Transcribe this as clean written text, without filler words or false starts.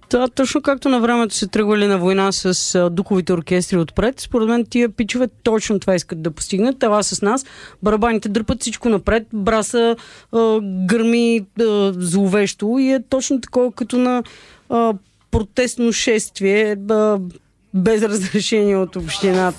Това точно както на времето се тръгвали на война с духовите оркестри отпред. Според мен тия пичове точно това искат да постигнат. Ела с нас, барабаните дърпат всичко напред, браса гърми зловещо и е точно такова като на протестно шествие без разрешение от общината.